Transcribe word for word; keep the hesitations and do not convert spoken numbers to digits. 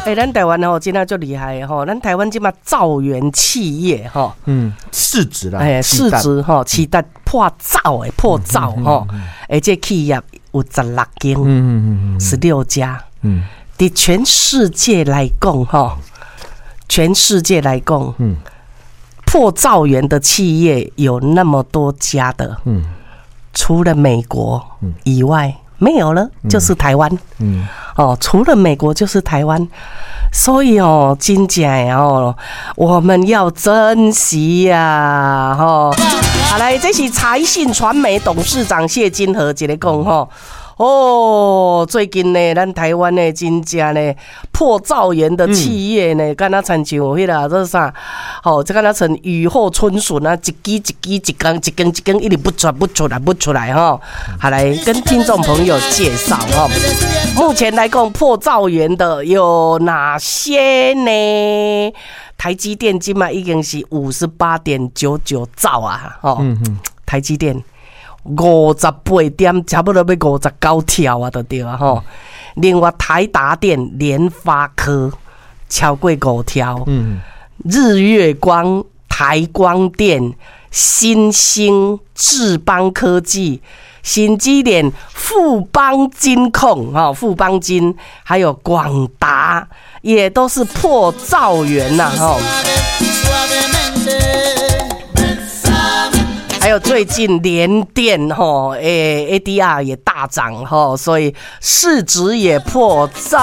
哎、欸，咱台湾吼，真的就厉害吼！咱台湾这嘛造园企业吼， 嗯，市值啦， 哎、欸，市值吼，期待破兆诶，破兆吼，而且企业有十六间，嗯嗯嗯，十六家，嗯，在全世界来讲吼，全世界来讲，嗯，破兆元的企业有那么多家的，嗯，除了美国以外。没有了，就是台湾。嗯，哦，除了美国就是台湾，所以哦，真正哦，我们要珍惜呀、啊，吼、哦。好来，这是财信传媒董事长谢金河一个讲吼。哦，最近呢，咱台湾呢，真正呢破兆元的企业呢，敢若亲像迄个这啥，吼、哦，这敢若像雨后春笋啊，一支一支一根一根一根一直不出不出来不出来哈。好，来跟听众朋友介绍哈，目前来讲破兆元的有哪些呢？台积电今嘛已经是五十八点九九兆啊，哦，嗯嗯台积电。五十八点，差不多要五十九条啊，就对啊吼。另外，台达电、联发科超过五条，嗯，日月光、台光电、新兴、智邦科技、新基电、富邦金控哈，富邦金还有广达，也都是破兆元呐哈。还有最近联电吼，诶 ，A D R 也大涨吼，所以市值也破兆